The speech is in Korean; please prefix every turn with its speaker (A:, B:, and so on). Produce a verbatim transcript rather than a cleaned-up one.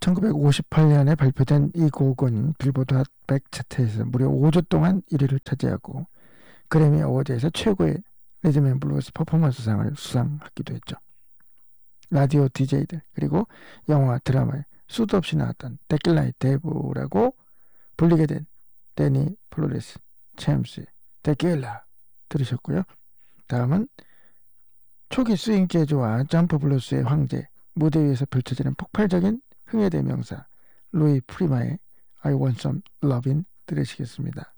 A: 천구백오십팔 년에 발표된 이 곡은 빌보드 핫 백 차트에서 무려 오 주 동안 일 위를 차지하고 그래미 어워드에서 최고의 리듬 앤 블루스 퍼포먼스상을 수상하기도 했죠. 라디오 디제이들 그리고 영화 드라마에 수도 없이 나왔던 데킬라의 데브라고 불리게 된 데니 플로레스 챔스 데킬라 들으셨고요. 다음은 초기 스윙 재즈와 점프 블루스의 황제, 무대 위에서 펼쳐지는 폭발적인 흥의 대명사 루이 프리마의 I Want Some Lovin' 들으시겠습니다.